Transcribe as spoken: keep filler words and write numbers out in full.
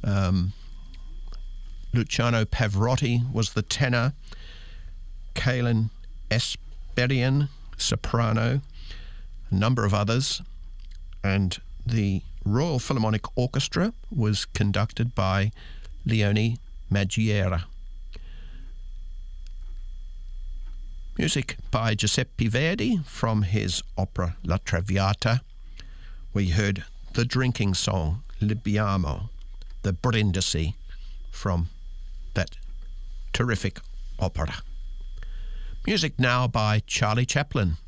Um, Luciano Pavarotti was the tenor, Kalen Esperian, soprano, a number of others, and the Royal Philharmonic Orchestra was conducted by Leone Magiera. Music by Giuseppe Verdi from his opera La Traviata. We heard the drinking song, Libiamo, the Brindisi, from that terrific opera. Music now by Charlie Chaplin.